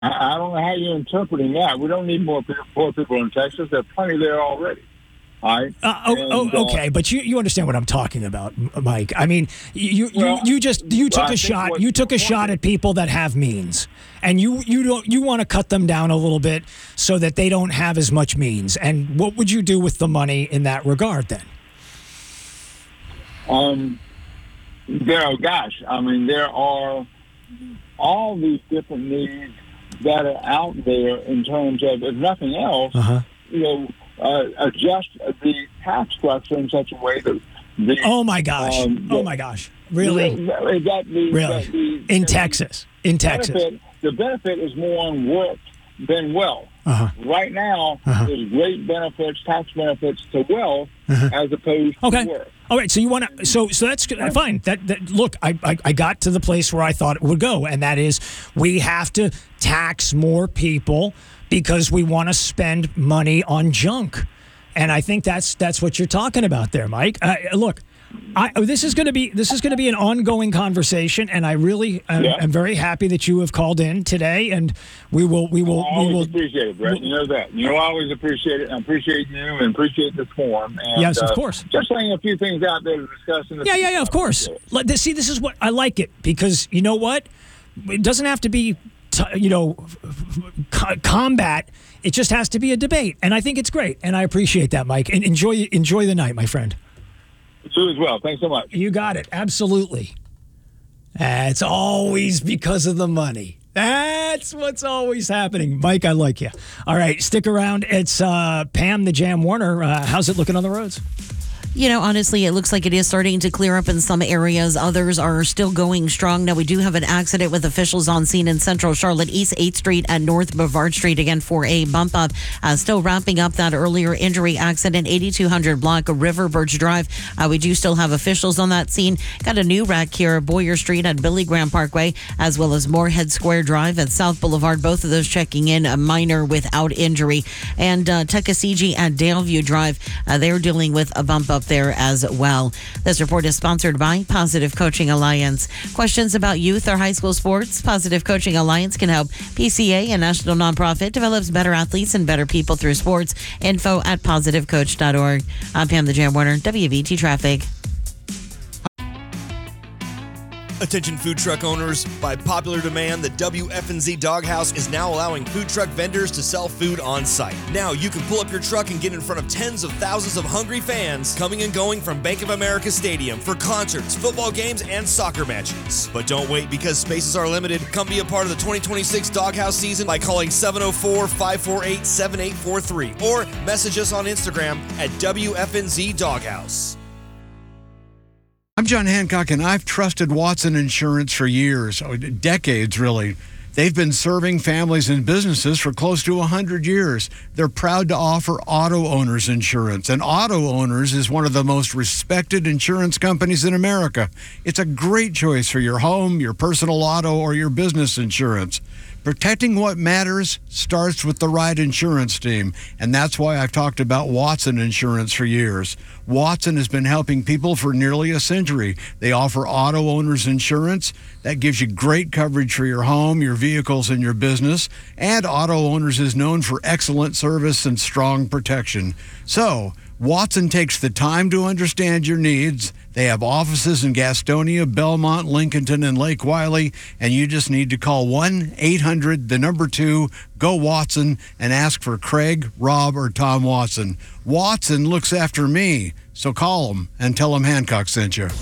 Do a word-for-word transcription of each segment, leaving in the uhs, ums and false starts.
I, I don't know how you're interpreting that. We don't need more people, poor people in Texas. There's plenty there already. All right. Uh, oh, and, oh, okay, uh, but you, you understand what I'm talking about, Mike. I mean, you well, you, you just you took I a think shot. what- You took a shot at people that have means, and you you don't you want to cut them down a little bit so that they don't have as much means. And what would you do with the money in that regard then? Um, there are, gosh, I mean, there are all these different needs that are out there in terms of, if nothing else, Uh-huh. you know, uh, adjust the tax structure in such a way that the Oh my gosh! Um, oh the- my gosh! Really? that, that the, Really? that the, In the Texas? In Texas? benefit, the benefit is more on work than wealth. Uh-huh. Right now, Uh-huh. there's great benefits, tax benefits to wealth as opposed Okay. to work. All right. So you want to? So so that's good. Fine. That, that look, I, I I got to the place where I thought it would go, and that is we have to tax more people because we want to spend money on junk, and I think that's that's what you're talking about there, Mike. Uh, look. I, this is going to be this is going to be an ongoing conversation, and I really am, Yeah. am very happy that you have called in today, and we will we will I we always will. appreciate it, Brett. You know that. You know, I always appreciate it. I appreciate you and appreciate this forum. And, Yes, of uh, course. Just laying a few things out there to discuss. In the Yeah, yeah, future. yeah. Of course. Let this, see, this is what I like it because you know what? It doesn't have to be, t- you know, co- combat. It just has to be a debate, and I think it's great, and I appreciate that, Mike. And enjoy enjoy the night, my friend. You as well. Thanks so much. You got it. Absolutely. It's always because of the money. That's what's always happening. Mike, I like you. All right, stick around. It's uh, Pam the Jam Warner. Uh, how's it looking on the roads? You know, honestly, it looks like it is starting to clear up in some areas. Others are still going strong. Now, we do have an accident with officials on scene in central Charlotte, East eighth Street and North Brevard Street, again, for a bump up. Uh, still wrapping up that earlier injury accident, eighty-two hundred block of River Birch Drive. Uh, we do still have officials on that scene. Got a new wreck here, Boyer Street at Billy Graham Parkway, as well as Moorhead Square Drive at South Boulevard. Both of those checking in, a minor without injury. And uh, Tuckasegee at Daleview Drive, uh, they're dealing with a bump up there as well. This report is sponsored by Positive Coaching Alliance. Questions about youth or high school sports? Positive Coaching Alliance can help. P C A, a national nonprofit, develops better athletes and better people through sports. Info at positive coach dot org. I'm Pam the Jam Warner, W V T Traffic. Attention food truck owners, by popular demand, the W F N Z Doghouse is now allowing food truck vendors to sell food on site. Now you can pull up your truck and get in front of tens of thousands of hungry fans coming and going from Bank of America Stadium for concerts, football games, and soccer matches. But don't wait because spaces are limited. Come be a part of the twenty twenty-six Doghouse season by calling seven oh four, five four eight, seven eight four three or message us on Instagram at W F N Z Doghouse. I'm John Hancock, and I've trusted Watson Insurance for years, oh, decades really. They've been serving families and businesses for close to one hundred years. They're proud to offer auto owners insurance, and Auto Owners is one of the most respected insurance companies in America. It's a great choice for your home, your personal auto, or your business insurance. Protecting what matters starts with the right insurance team, and that's why I've talked about Watson Insurance for years. Watson has been helping people for nearly a century. They offer auto owners insurance that gives you great coverage for your home, your vehicles, and your business. And Auto Owners is known for excellent service and strong protection. So, Watson takes the time to understand your needs. They have offices in Gastonia, Belmont, Lincolnton, and Lake Wiley, and you just need to call one eight hundred, the number two, go Watson, and ask for Craig, Rob, or Tom Watson. Watson looks after me, so call them and tell them Hancock sent you.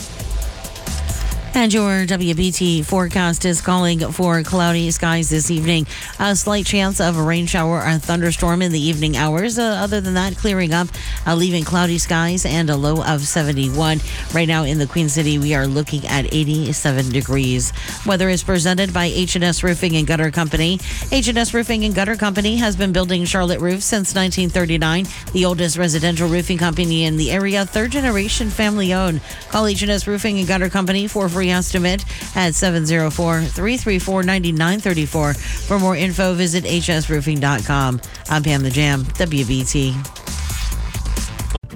And your W B T forecast is calling for cloudy skies this evening. A slight chance of a rain shower or thunderstorm in the evening hours. Uh, other than that, clearing up, uh, leaving cloudy skies and a low of seventy-one. Right now in the Queen City, we are looking at eighty-seven degrees. Weather is presented by H and S Roofing and Gutter Company. H and S Roofing and Gutter Company has been building Charlotte roofs since nineteen thirty-nine. The oldest residential roofing company in the area, third generation family owned. Call H and S Roofing and Gutter Company for free estimate at seven oh four, three three four, nine nine three four. For more info, visit h s roofing dot com. I'm Pam the Jam, W B T.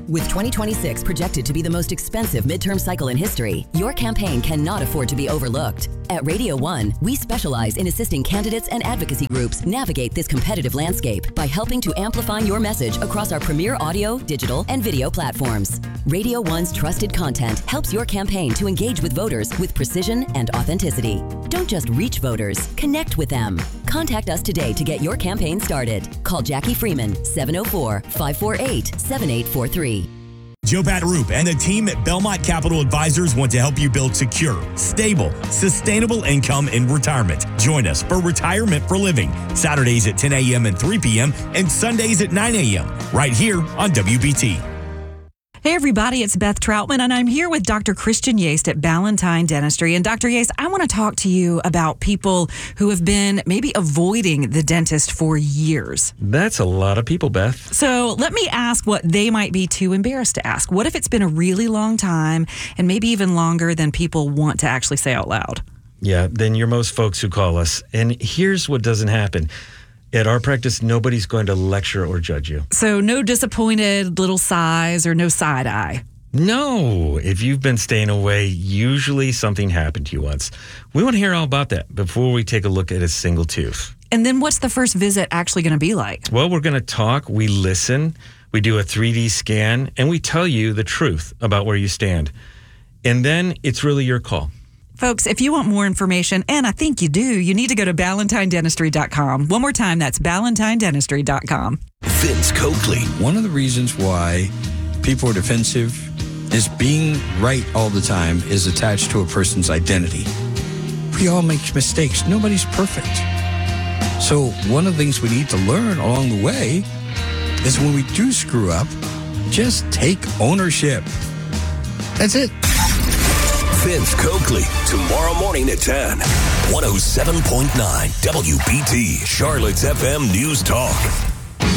With twenty twenty-six projected to be the most expensive midterm cycle in history, your campaign cannot afford to be overlooked. At Radio One, we specialize in assisting candidates and advocacy groups navigate this competitive landscape by helping to amplify your message across our premier audio, digital, and video platforms. Radio One's trusted content helps your campaign to engage with voters with precision and authenticity. Don't just reach voters, connect with them. Contact us today to get your campaign started. Call Jackie Freeman, seven oh four, five four eight, seven eight four three. Joe Pataroop and the team at Belmont Capital Advisors want to help you build secure, stable, sustainable income in retirement. Join us for Retirement for Living, Saturdays at ten a.m. and three p.m. and Sundays at nine a.m. right here on W B T. Hey, everybody, it's Beth Troutman, and I'm here with Doctor Christian Yaste at Ballantine Dentistry. And Doctor Yaste, I want to talk to you about people who have been maybe avoiding the dentist for years. That's a lot of people, Beth. So let me ask what they might be too embarrassed to ask. What if it's been a really long time and maybe even longer than people want to actually say out loud? Yeah, then you're most folks who call us. And here's what doesn't happen. At our practice, nobody's going to lecture or judge you. So no disappointed little sighs or no side eye? No. If you've been staying away, usually something happened to you once. We want to hear all about that before we take a look at a single tooth. And then what's the first visit actually going to be like? Well, we're going to talk, we listen, we do a three D scan, and we tell you the truth about where you stand. And then it's really your call. Folks, if you want more information, and I think you do, you need to go to ballantine dentistry dot com. One more time, that's ballantine dentistry dot com. Vince Coakley. One of the reasons why people are defensive is being right all the time is attached to a person's identity. We all make mistakes. Nobody's perfect. So one of the things we need to learn along the way is when we do screw up, just take ownership. That's it. Vince Coakley, tomorrow morning at ten. one oh seven point nine W B T, Charlotte's F M News Talk.